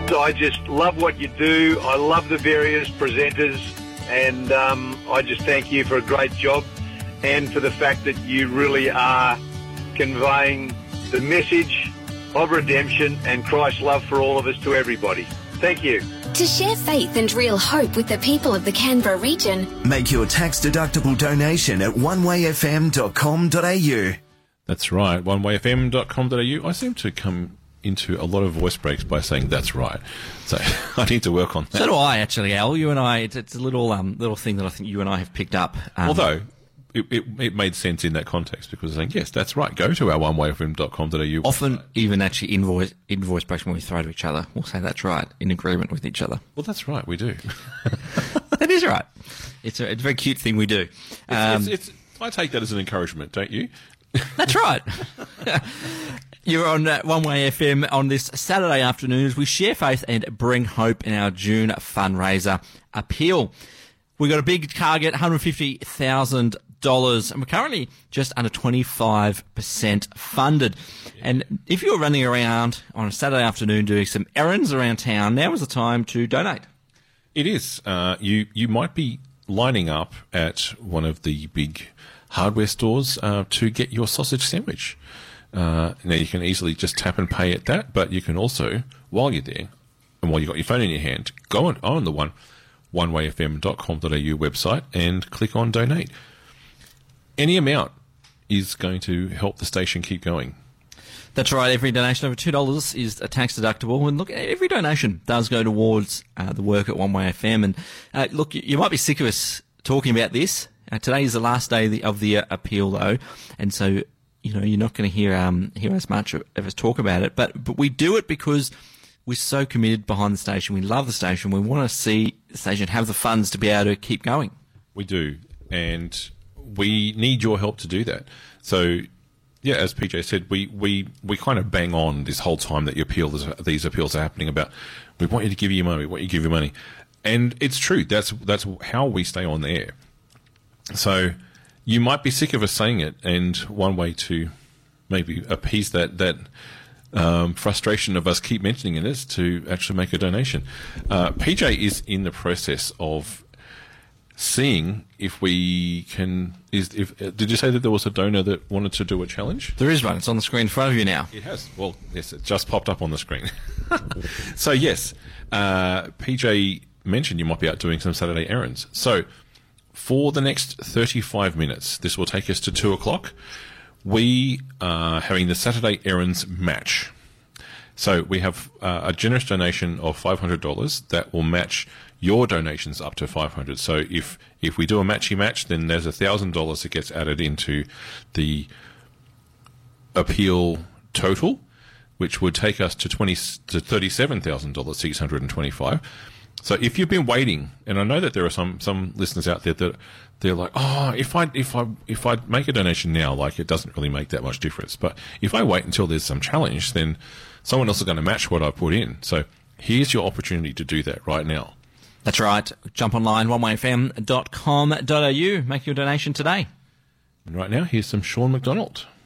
I just love what you do. I love the various presenters, and I just thank you for a great job and for the fact that you really are conveying the message of redemption and Christ's love for all of us to everybody. Thank you. To share faith and real hope with the people of the Canberra region, make your tax-deductible donation at onewayfm.com.au. That's right, onewayfm.com.au. I seem to come into a lot of voice breaks by saying that's right. So I need to work on that. So do I, actually, Al. You and I, it's a little thing that I think you and I have picked up. Although it made sense in that context because saying, yes, that's right, go to our onewayfm.com.au. Often even actually invoice breaks when we throw to each other. We'll say that's right, in agreement with each other. Well, that's right, we do. That is right. It's a very cute thing we do. I take that as an encouragement, don't you? That's right. You're on One Way FM on this Saturday afternoon as we share faith and bring hope in our June fundraiser appeal. We got a big target, $150,000, and we're currently just under 25% funded. And if you're running around on a Saturday afternoon doing some errands around town, now is the time to donate. It is. You might be lining up at one of the big hardware stores to get your sausage sandwich. Now, you can easily just tap and pay at that, but you can also, while you're there, and while you've got your phone in your hand, go on the onewayfm.com.au website and click on donate. Any amount is going to help the station keep going. That's right. Every donation over $2 is a tax deductible. And look, every donation does go towards the work at One Way FM. And look, you might be sick of us talking about this. Today is the last day of the appeal, though, and so you're not going to hear as much of us talk about it. But we do it because we're so committed behind the station. We love the station. We want to see the station have the funds to be able to keep going. We do, and we need your help to do that. So, yeah, as PJ said, we kind of bang on this whole time that these appeals are happening about. We want you to give you money. We want you to give you money, and it's true. That's how we stay on the air. So you might be sick of us saying it, and one way to maybe appease that frustration of us keep mentioning it is to actually make a donation. PJ is in the process of seeing if we can. Did you say that there was a donor that wanted to do a challenge? There is one. It's on the screen in front of you now. It has. Well, yes, it just popped up on the screen. So yes, PJ mentioned you might be out doing some Saturday errands. So for the next 35 minutes, this will take us to 2 o'clock. We are having the Saturday Errands match. So we have a generous donation of $500 that will match your donations up to $500. So if we do a matchy match, then there's $1,000 that gets added into the appeal total, which would take us to $37,625. So if you've been waiting, and I know that there are some listeners out there that they're like, oh, if I make a donation now, like it doesn't really make that much difference. But if I wait until there's some challenge, then someone else is going to match what I put in. So here's your opportunity to do that right now. That's right. Jump online, onewayfm.com.au. Make your donation today. And right now, here's some Sean McDonald.